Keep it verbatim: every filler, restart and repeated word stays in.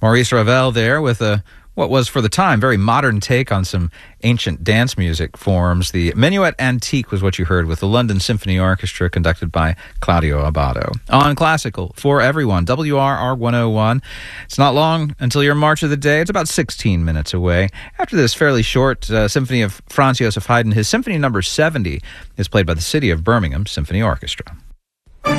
Maurice Ravel there with a what was for the time very modern take on some ancient dance music forms. The Minuet Antique was what you heard with the London Symphony Orchestra conducted by Claudio Abbado. On Classical for Everyone, W R R one oh one. It's not long until your March of the Day. It's about sixteen minutes away. After this fairly short uh, symphony of Franz Joseph Haydn, his Symphony Number seventy is played by the City of Birmingham Symphony Orchestra.